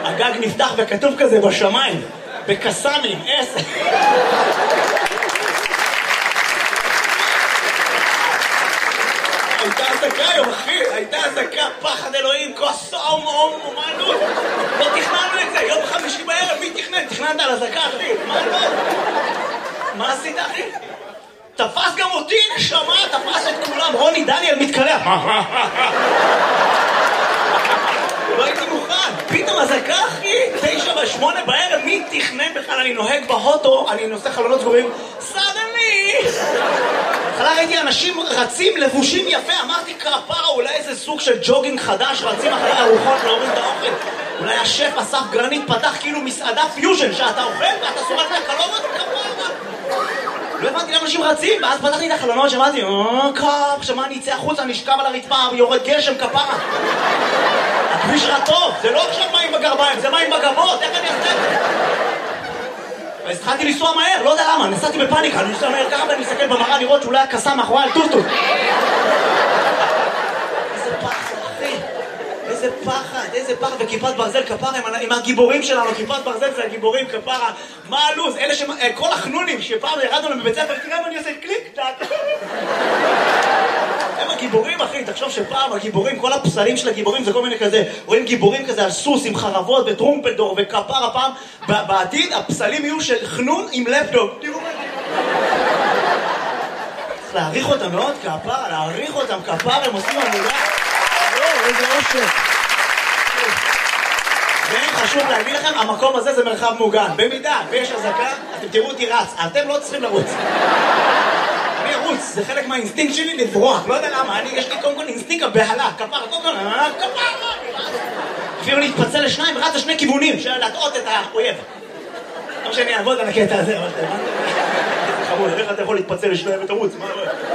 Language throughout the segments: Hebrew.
הגג נפתח וכתוב כזה בשמיים, בקסמים, 10. הייתה הזקה היום, אחי, הייתה הזקה, פחד אלוהים, כוס אומנות. לא תכננו את זה, יום חמישי בערב, מי תכנן? תכננת על הזקה, אחי, מה לא? מה עשית, אחי? תפס גם אותי, נשמה, תפס את כולם, רוני דניאל מתקלח. לא הייתי מוכן, פתאום הזקה, אחי, 9 ו8 בערב, מי תכנן בכלל? אני נוהג בהוטו, אני נושא חלונות סגורים, סדני! חלה ראיתי אנשים רצים לבושים יפה, אמרתי כפרה, אולי איזה סוג של ג'וגינג חדש, רצים אחרי ארוחות להוריד את האוכל. אולי השף אסף גרנית פתח כאילו מסעדה פיוז'ן, שאתה אוכל ואתה שורק לקלובות כפרה. לא הבנתי למה אנשים רצים, ואז פתחתי את החלונות שאמרתי, קאפ, שמה אני אצא החוצה, נשכב על הרצפה, יורד גשם כפרה. הכביש רע טוב, זה לא עכשיו מים בגרביים, זה מים בגבות, איך אני אעשה את זה? אז התחלתי לנסוע מהר, לא יודע למה, נסעתי בפאניקה, אני נוסע מהר ככה ואני מסתכל במראה לראות שאולי הקסה מאחורי על טוטו. איזה פחד, אחי, איזה פחד, וכיפת ברזל כפרה עם הגיבורים שלנו, כיפת ברזל זה הגיבורים כפרה, מה הלו"ז, אלה כל החנונים שפעם ירדנו להם בבית ספר, תראה מה אני עושה, קליק, טק. הם הגיבורים, אחי, תחשוב שפעם הגיבורים, כל הפסלים של הגיבורים זה כל מיני כזה, רואים גיבורים כזה על סוס עם חרבות וטרומפלדור וכפרה פעם, בעתיד הפסלים יהיו של חנון עם לפטופ. תראו מה צריך להעריך אותם מאוד כפרה, להעריך אותם כפרה, הם עושים עבודה. לא, איזה אושר. וחשוב להגיד לכם, המקום הזה זה מרחב מוגן. במידה ויש הזקה, אתם תראו אותי רץ, אתם לא צריכים לרוץ. אני ארוץ, זה חלק מהאינסטינקט שלי לברוח, לא יודע למה, יש לי קודם כל אינסטינקט הבהלה, כפרה, כפרה, אפילו להתפצל לשניים ורץ לשני כיוונים, של להטעות את האויב. לא שאני אעבוד על הקטע הזה, אבל זה חמוד, איך אתה יכול להתפצל לשניים ותרוץ? מה?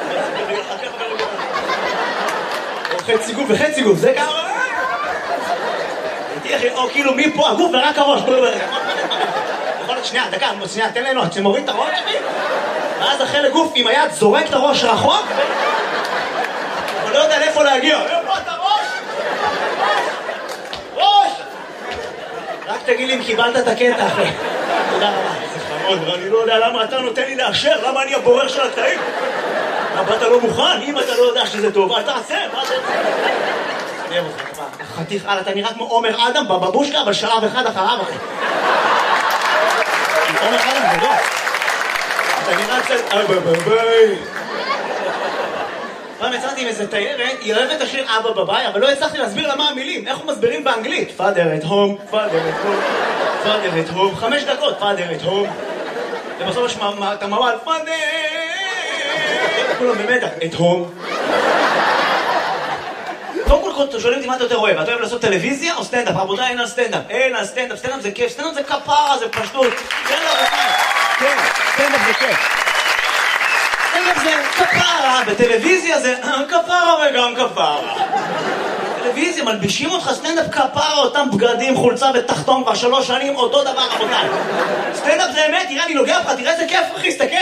חצי גוף וחצי גוף, זה ככה? או כאילו מפה הגוף ורק הראש. יכול להיות שנייה, דקה, שנייה, תן לנו, שמוריד את הראש, אחי? ואז אחרי לגוף עם היד זורק את הראש רחוק, אבל לא יודע לאיפה להגיע. איפה את הראש? ראש! רק תגיד לי אם קיבלת את הקטע, אחי. תודה רבה. זה חמוד, אני לא יודע למה אתה נותן לי לאשר, למה אני הבורר של התאים? למה אתה לא מוכן? אם אתה לא יודע שזה טוב, אל תעשה, מה זה? תראה אותך, כבר. חתיך, אתה נראה כמו עומר אדם בבבושקה, אבל שלב אחד אחריו, אחי. עומר אדם, זה לא. אתה נראה קצת... ביי. פעם יצאתי עם איזה תיירת, היא אוהבת את השיר אבא בביי, אבל לא הצלחתי להסביר לה מה המילים, איך הוא מסבירים באנגלית. Father at home, Father at home, Father at home, 5 דקות, Father at home. ובסוף יש את המעל, Father! כולם במדע, at home. קודם כל שואלים אותי מה אתה יותר אוהב, אתה אוהב לעשות טלוויזיה או סטנדאפ? רבותיי, אין על סטנדאפ, סטנדאפ זה כיף, סטנדאפ זה כפרה, זה פשטות. כן, סטנדאפ זה כיף. סטנדאפ זה כפרה, בטלוויזיה זה כפרה וגם כפרה. טלוויזיה, מלבישים אותך סטנדאפ כפרה, אותם בגדים, חולצה ותחתון כבר 3 שנים, אותו דבר, רבותיי. סטנדאפ זה אמת, תראה, אני נוגע לך, תראה איזה כיף, אחי, סתכל.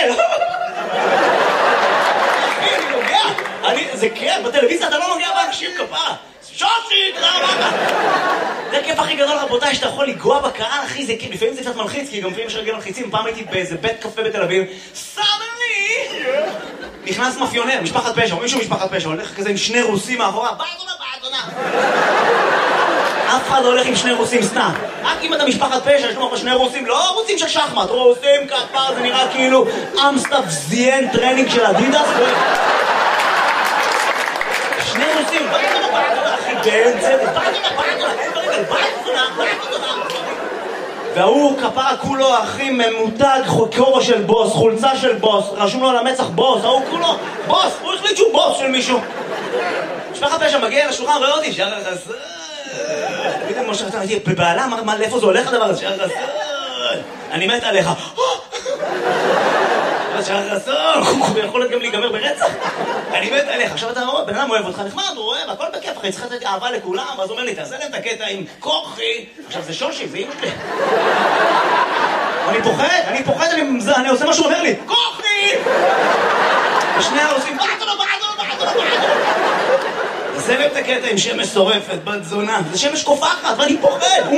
אחי, אני נוגע. זה כיף, בטלוויזיה אתה לא נוגע באנשים כפרה. שושי, תודה רבה. זה הכיף הכי גדול, רבותיי, שאתה יכול לגוע בקהל, אחי, זה כיף. לפעמים זה קצת מלחיץ, כי גם לפעמים יש רגל מלחיצים. פעם הייתי באיזה בית קפה בתל אביב, סדני! נכנס מאפיונר, משפחת פשע, או מישהו משפחת פשע, הולך כזה עם 2 רוסים מאחורה, באזונה. אף אחד לא הולך עם 2 רוסים סתם. רק אם אתה משפחת פשע, יש לו 2 רוסים, לא רוסים של שחמט, רוסים כפר, זה נראה כאילו אמסטאפ זיין טרנינג של אדידס. 2 רוסים, באזונה, אחי, באמצע, באזונה. והוא כפרה כולו, אחי, ממותג, כובע של בוס, חולצה של בוס, רשום לו על המצח בוס, ההוא כולו, בוס, הוא החליט שהוא בוס של מישהו. משפחת פשע מגיע לשולחן, רואה אותי, שער החסר. פתאום משה, אתה הייתי בבעלה, מה, לאיפה זה הולך הדבר הזה? שער החסר. אני מת עליך. שער החסר, הוא יכול גם להיגמר ברצח. אני מת עליך. עכשיו אתה רואה, בן אדם אוהב אותך, נחמד, הוא אוהב, הכל בכיף, אחי, צריך לתת אהבה לכולם, ואז הוא אומר לי, תעשה להם את הקטע עם כוחי. עכשיו זה שושי, זה אימא שלי. אני פוחד, אני עושה מה שהוא אומר לי, כוחי! ושני העושים, זה להם את הקטע עם שמש שורפת, בת זונה, זה שמש קופחת, ואני פוחד.